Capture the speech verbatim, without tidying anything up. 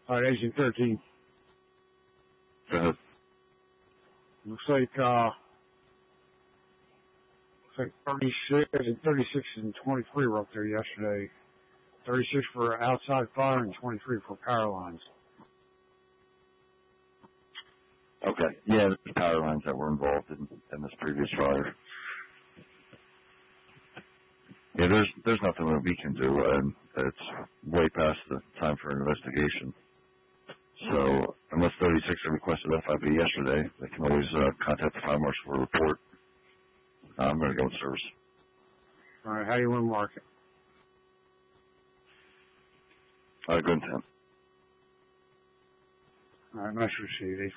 All right, Agent thirteen. Go ahead. Looks like, uh, looks like thirty-six and thirty-six and twenty-three were up there yesterday. thirty-six for outside fire and twenty-three for power lines. Okay. Yeah, there's power lines that were involved in, in this previous fire. Yeah, there's there's nothing that we can do, and it's way past the time for an investigation. So unless thirty-six had requested F I B yesterday, they can always uh, contact the fire marshal for a report. Uh, I'm going to go in service. All right, how do you want to mark it? Uh, good intent. All right, message received.